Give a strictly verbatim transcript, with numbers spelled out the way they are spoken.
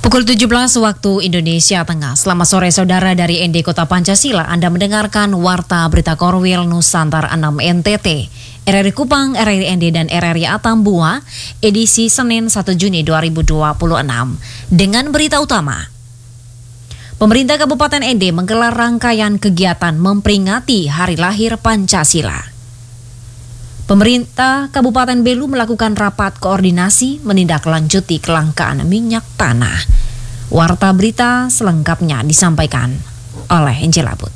Pukul tujuh belas waktu Indonesia Tengah. Selamat sore saudara dari N D Kota Pancasila. Anda mendengarkan Warta Berita Korwil Nusantara enam N T T. R R I Kupang, R R I N D dan R R I Atambua, edisi Senin satu Juni dua ribu dua puluh enam. Dengan berita utama. Pemerintah Kabupaten N D menggelar rangkaian kegiatan memperingati Hari Lahir Pancasila. Pemerintah Kabupaten Belu melakukan rapat koordinasi menindaklanjuti kelangkaan minyak tanah. Warta berita selengkapnya disampaikan oleh Angela Bud.